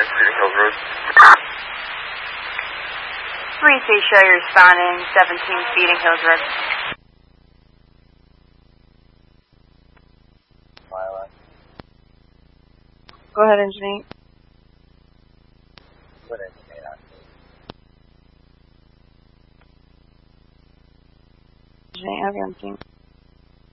Feeding Hills Road. 3-3 show you're responding, 17 Feeding Hills Road. Go ahead, engineer. What engineer? Engineer, everything.